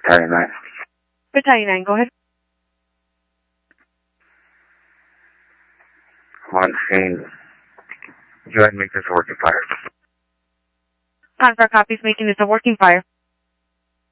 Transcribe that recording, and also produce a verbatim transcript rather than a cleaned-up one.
Battalion nine. Battalion nine, go ahead. On scene. Go ahead and make this a working fire. Confirm copies, making this a working fire.